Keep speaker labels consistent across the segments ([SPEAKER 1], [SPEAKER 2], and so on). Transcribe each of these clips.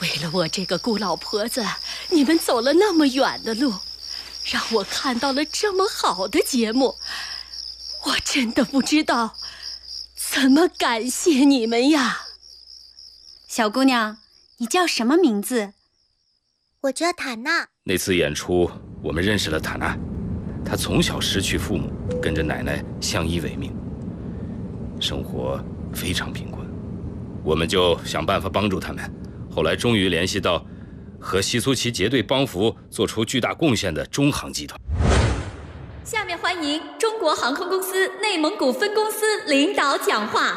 [SPEAKER 1] 为了我这个孤老婆子，你们走了那么远的路，让我看到了这么好的节目，我真的不知道怎么感谢你们呀。
[SPEAKER 2] 小姑娘，你叫什么名字？
[SPEAKER 3] 我叫塔娜。
[SPEAKER 4] 那次演出，我们认识了塔娜。她从小失去父母，跟着奶奶相依为命，生活非常贫困。我们就想办法帮助他们，后来终于联系到和西苏旗结对帮扶做出巨大贡献的中航集团。
[SPEAKER 5] 下面欢迎中国航空公司内蒙古分公司领导讲话。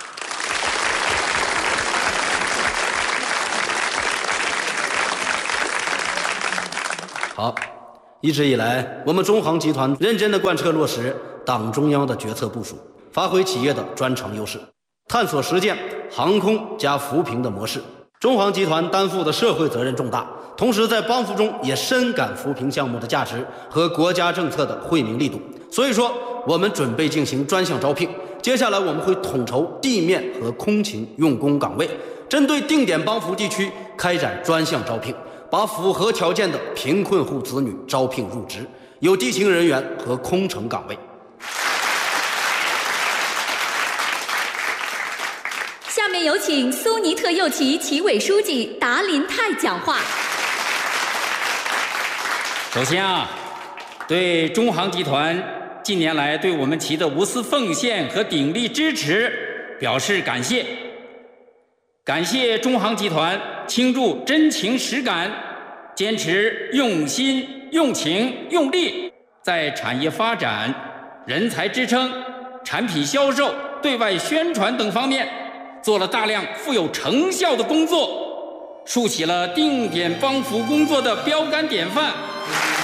[SPEAKER 6] 好，一直以来，我们中航集团认真地贯彻落实党中央的决策部署，发挥企业的专长优势，探索实践航空加扶贫的模式。中航集团担负的社会责任重大，同时在帮扶中也深感扶贫项目的价值和国家政策的惠民力度。所以说，我们准备进行专项招聘，接下来我们会统筹地面和空勤用工岗位，针对定点帮扶地区开展专项招聘，把符合条件的贫困户子女招聘入职，有地勤人员和空乘岗位。
[SPEAKER 5] 下面有请苏尼特右旗旗委书记达林泰讲话。
[SPEAKER 7] 首先对中航集团近年来对我们旗的无私奉献和鼎力支持表示感谢。感谢中航集团倾注真情实感，坚持用心、用情、用力，在产业发展、人才支撑、产品销售、对外宣传等方面做了大量富有成效的工作，树起了定点帮扶工作的标杆典范。